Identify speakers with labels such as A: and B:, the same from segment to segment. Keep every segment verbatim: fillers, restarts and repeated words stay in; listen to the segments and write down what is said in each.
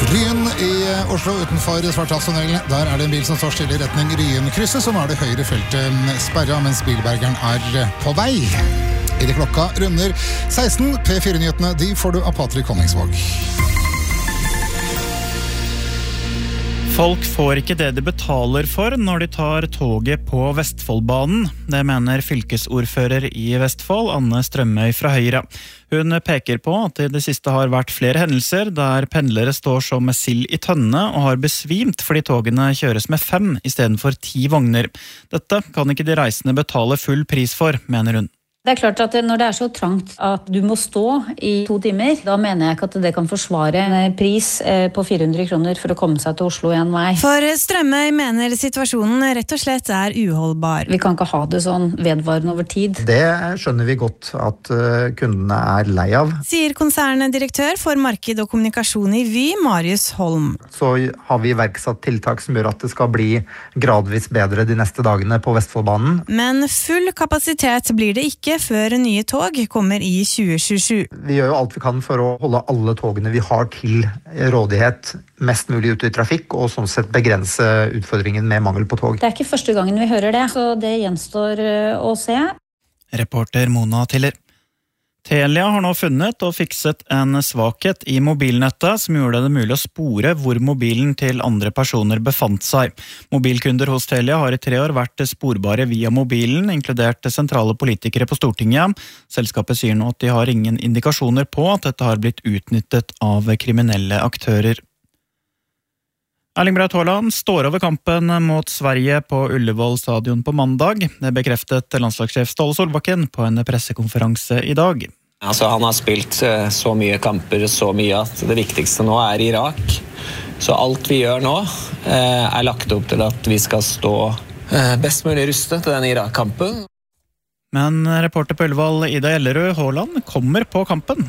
A: Ryen i Oslo utenfor Svartdalstunnelen. Der er det en bil som står stille i retning Ryenkrysset, som er det høyre feltet sperret, mens bilbergeren er på vei. I det klokka runder seksten. P fire-nyhetene, de får du av Patrik Konningsvåg.
B: Folk får ikke det de betaler for når de tar toget på Vestfoldbanen. Det mener fylkesordfører i Vestfold, Anne Strømøy fra Høyre. Hun peker på at det i det siste har vært flere hendelser der pendlere står som med sild i tønne og har besvimt fordi togene kjøres med fem i stedet for ti vogner. Dette kan ikke de reisende betale full pris for, mener hun.
C: Det er klart at når det er så trangt at du må stå i to timer, da mener jeg ikke at det kan forsvare en pris på fire hundre kroner for å komme seg til Oslo en vei.
D: For Strømøy mener situasjonen rett og slett er uholdbar.
C: Vi kan ikke ha det sånn vedvarende over tid.
E: Det skjønner vi godt at kundene er lei av.
D: Sier konserndirektør for marked og kommunikasjon i Vy, Marius Holm.
E: Så har vi iverksatt tiltak som gjør at det skal bli gradvis bedre de neste dagene på Vestfoldbanen.
D: Men full kapasitet blir det ikke før nye tog kommer i tjue tjuesju.
E: Vi gjør jo alt vi kan for å holde alle togene vi har til rådighet mest mulig ute i trafikk, og sånn sett begrense utfordringen med mangel på tog.
C: Det er ikke første gangen vi hører det, så det gjenstår å se.
B: Reporter Mona Tiller. Telia har nå funnet og fikset en svakhet i mobilnettet som gjorde det mulig å spore hvor mobilen til andre personer befant seg. Mobilkunder hos Telia har i tre år vært sporbare via mobilen, inkludert sentrale politikere på Stortinget. Selskapet sier nå at de har ingen indikasjoner på at dette har blitt utnyttet av kriminelle aktører. Erling Braut Haaland står over kampen mot Sverige på Ullevål stadion på mandag. Det bekreftet landslagssjef Ståle Solbakken på en pressekonferanse i dag.
F: Altså, han har spilt så mye kamper, så mye at det viktigste nå er Irak. Så alt vi gjør nå er lagt opp til at vi skal stå best mulig rustet til den Irak-kampen.
B: Men reporter på Ullevål, Ida Ellerud, Haaland kommer på kampen.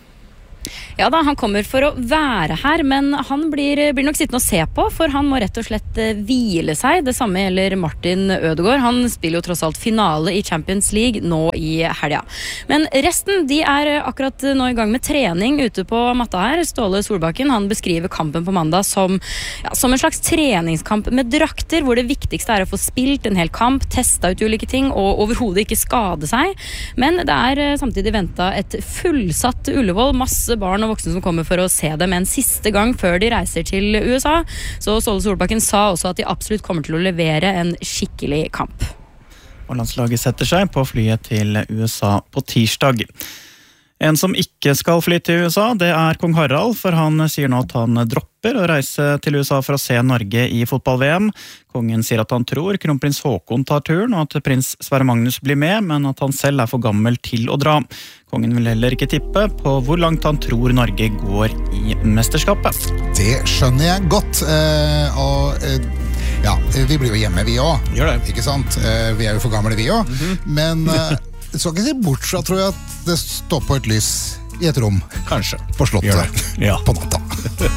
G: Ja da, han kommer for å være her, men han blir, blir nok sittende og se på, for han må rett og slett hvile seg. Det samme gjelder Martin Ødegaard. Han spiller jo tross alt finale i Champions League nå i helga. Men resten, de er akkurat nå i gang med trening ute på matta her. Ståle Solbakken, han beskriver kampen på mandag som, ja, som en slags treningskamp med drakter, hvor det viktigste er å få spilt en hel kamp, testa ut ulike ting og overhodet ikke skade seg. Men det er samtidig ventet et fullsatt Ullevål, masse barn og voksne som kommer for å se dem en siste gang før de reiser til U S A. Så Ståle Solbakken sa også at de absolutt kommer til å levere en skikkelig kamp.
B: Og landslaget setter seg på flyet til U S A på tirsdag. En som ikke skal fly til U S A, det er kong Harald, for han sier nå at han dropper å reise til U S A for å se Norge i fotball-V M. Kongen sier at han tror kronprins Håkon tar turen, og at prins Sverre Magnus blir med, men at han selv er for gammel til å dra. Kongen vil heller ikke tippe på hvor langt han tror Norge går i mesterskapet.
A: Det skjønner jeg godt, eh, og eh, ja, vi blir jo hjemme vi også.
B: Gjør det.
A: Ikke sant? Eh, vi er jo for gamle vi også, mm-hmm. men eh, jeg skal ikke si bort fra, tror jeg, at det står på et lys i et rom.
B: Kanskje.
A: På slottet.
B: Ja.
A: På natta.